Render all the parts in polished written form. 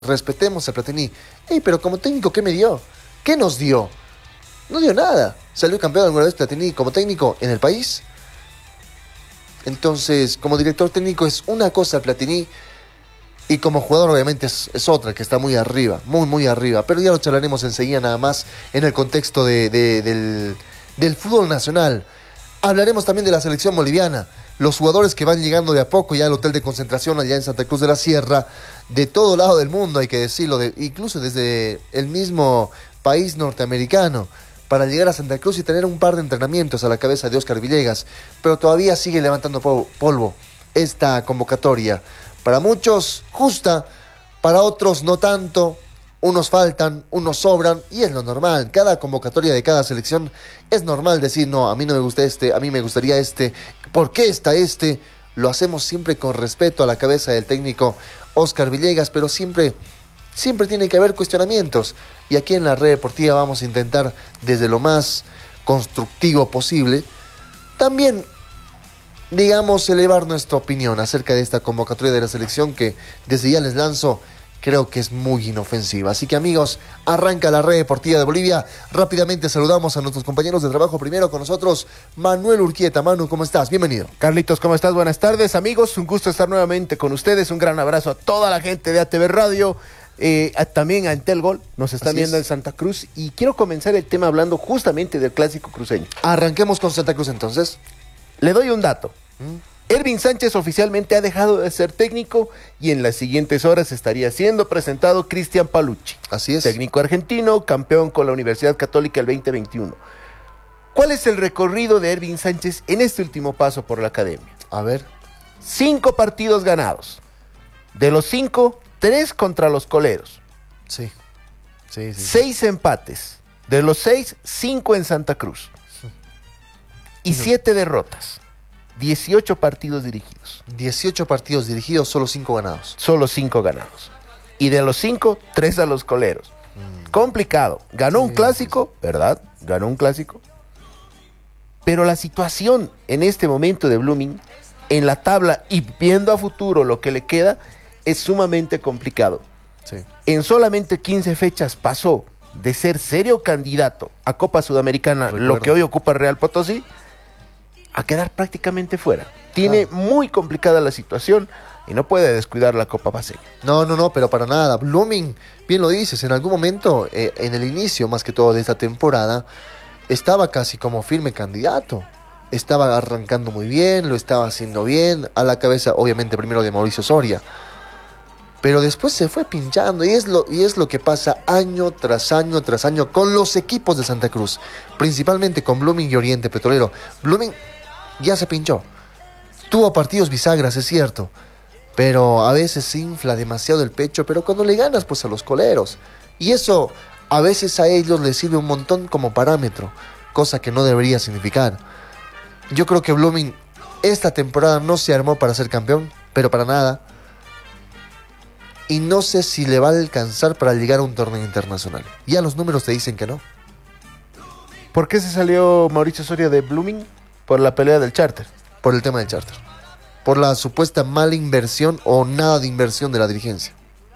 respetemos a Platini. Pero como técnico, ¿qué me dio? ¿Qué nos dio? No dio nada. ¿Salió campeón alguna vez Platini como técnico en el país? Entonces, como director técnico es una cosa Platini, y como jugador obviamente es otra, que está muy arriba, muy arriba. Pero ya lo charlaremos enseguida, nada más en el contexto del fútbol nacional. Hablaremos también de la selección boliviana, los jugadores que van llegando de a poco ya al hotel de concentración allá en Santa Cruz de la Sierra, de todo lado del mundo, hay que decirlo, incluso desde el mismo país norteamericano, para llegar a Santa Cruz y tener un par de entrenamientos a la cabeza de Óscar Villegas. Pero todavía sigue levantando polvo esta convocatoria. Para muchos justa, para otros no tanto. Unos faltan, unos sobran, y es lo normal. Cada convocatoria de cada selección es normal decir, no, a mí no me gusta este, a mí me gustaría este. ¿Por qué está este? Lo hacemos siempre con respeto a la cabeza del técnico Óscar Villegas, pero siempre tiene que haber cuestionamientos. Y aquí en la Red Deportiva vamos a intentar, desde lo más constructivo posible, también, digamos, elevar nuestra opinión acerca de esta convocatoria de la selección que desde ya les lanzo. Creo que es muy inofensiva. Así que, amigos, arranca la Red Deportiva de Bolivia. Rápidamente saludamos a nuestros compañeros de trabajo. Primero con nosotros, Manuel Urquieta. Manu, ¿cómo estás? Bienvenido. Carlitos, ¿cómo estás? Buenas tardes, amigos. Un gusto estar nuevamente con ustedes. Un gran abrazo a toda la gente de ATV Radio. También a Entelgol. Nos están viendo en Santa Cruz. Y quiero comenzar el tema hablando justamente del clásico cruceño. Arranquemos con Santa Cruz, entonces. Le doy un dato. Ervin Sánchez oficialmente ha dejado de ser técnico y en las siguientes horas estaría siendo presentado Cristian Palucci. Así es. Técnico argentino, campeón con la Universidad Católica el 2021. ¿Cuál es el recorrido de Ervin Sánchez en este último paso por la academia? A ver. 5 partidos ganados. De los 5, 3 contra los coleros. Sí. 6 empates. De los 6, 5 en Santa Cruz. Y 7 derrotas. 18 partidos dirigidos. 18 partidos dirigidos, solo 5 ganados. Solo 5 ganados. Y de los 5, 3 a los coleros. Complicado. Ganó un clásico, ¿verdad? Ganó un clásico. Pero la situación en este momento de Blooming, en la tabla y viendo a futuro lo que le queda, es sumamente complicado. Sí. En solamente 15 fechas pasó de ser serio candidato a Copa Sudamericana, Recuerdo. lo que hoy ocupa Real Potosí, a quedar prácticamente fuera. Tiene muy complicada la situación y no puede descuidar la Copa Paceña. No, pero para nada. Blooming, bien lo dices, en algún momento, en el inicio más que todo de esta temporada, estaba casi como firme candidato. Estaba arrancando muy bien, lo estaba haciendo bien, a la cabeza obviamente primero de Mauricio Soria. Pero después se fue pinchando y es lo que pasa año tras año tras año con los equipos de Santa Cruz, principalmente con Blooming y Oriente Petrolero. Blooming ya se pinchó. Tuvo partidos bisagras, es cierto, pero a veces se infla demasiado el pecho, pero cuando le ganas pues a los coleros. Y eso a veces a ellos les sirve un montón como parámetro, cosa que no debería significar. Yo creo que Blooming esta temporada no se armó para ser campeón, pero para nada. Y no sé si le va a alcanzar para llegar a un torneo internacional. Ya los números te dicen que no. ¿Por qué se salió Mauricio Soria de Blooming? Por la pelea del charter. Por el tema del charter. Por la supuesta mala inversión o nada de inversión de la dirigencia.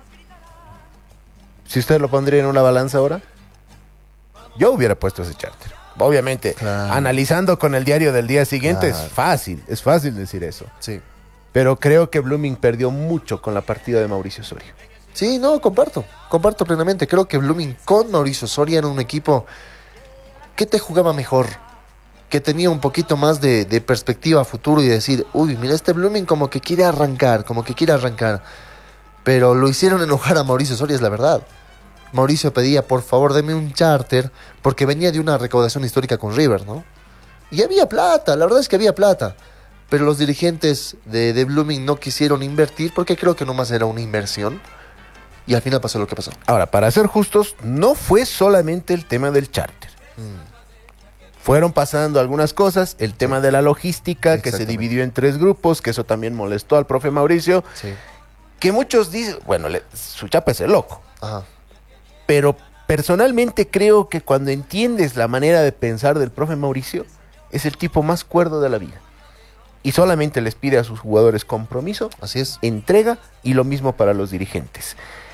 Si usted lo pondría en una balanza ahora, yo hubiera puesto ese charter. Obviamente, claro, analizando con el diario del día siguiente, claro, es fácil decir eso. Sí. Pero creo que Blooming perdió mucho con la partida de Mauricio Soria. Sí, no, comparto plenamente. Creo que Blooming con Mauricio Soria era un equipo que te jugaba mejor, que tenía un poquito más de perspectiva a futuro y decir, uy, mira, este Blooming como que quiere arrancar. Pero lo hicieron enojar a Mauricio Soria, es la verdad. Mauricio pedía, por favor, deme un charter, porque venía de una recaudación histórica con River, ¿no? Y había plata, la verdad es que había plata. Pero los dirigentes de Blooming no quisieron invertir porque creo que nomás era una inversión. Y al final pasó lo que pasó. Ahora, para ser justos, no fue solamente el tema del charter. Fueron pasando algunas cosas, el tema de la logística, que se dividió en 3 grupos, que eso también molestó al profe Mauricio. Sí. Que muchos dicen, bueno, su chapa es el loco. Ajá. Pero personalmente creo que cuando entiendes la manera de pensar del profe Mauricio, es el tipo más cuerdo de la vida. Y solamente les pide a sus jugadores compromiso, Así es. entrega y lo mismo para los dirigentes.